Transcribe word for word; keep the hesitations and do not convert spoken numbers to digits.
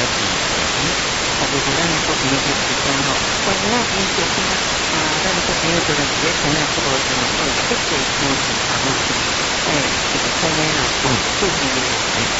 是诶，特别是咱诶小朋友去参加吼，小朋友因小朋友啊，咱诶小朋友做阵时咧同样做无啥物，哦，即个亲情谈落去，诶，就是同诶啦，哦，注意诶。